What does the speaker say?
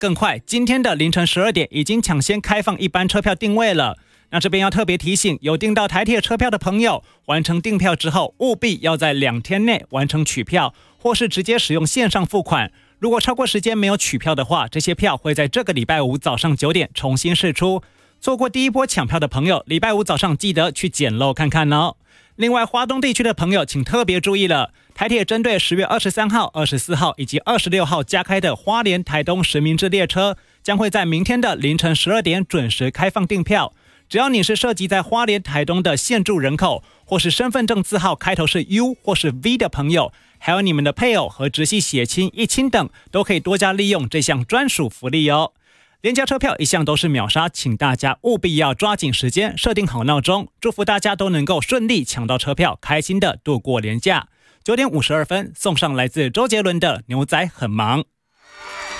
更快，今天的凌晨12点已经抢先开放一般车票订位了。那这边要特别提醒，有订到台铁车票的朋友，完成订票之后，务必要在2天内完成取票，或是直接使用线上付款。如果超过时间没有取票的话，这些票会在这个礼拜五早上9点重新释出。错过第一波抢票的朋友，礼拜五早上记得去捡漏看看哦。另外，花东地区的朋友请特别注意了，台铁针对10月23号、24号以及26号加开的花莲台东实名制列车，将会在明天的凌晨12点准时开放订票。只要你是涉及在花莲台东的现住人口，或是身份证字号开头是 U 或是 V 的朋友，还有你们的配偶和直系血亲一亲等，都可以多加利用这项专属福利哦。廉价车票一向都是秒杀，请大家务必要抓紧时间，设定好闹钟，祝福大家都能够顺利抢到车票，开心的度过廉价。9点52分，送上来自周杰伦的《牛仔很忙》。